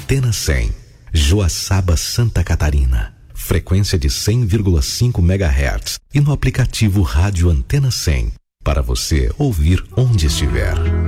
Antena 100, Joaçaba, Santa Catarina. Frequência de 100,5 MHz e no aplicativo Rádio Antena 100, para você ouvir onde estiver.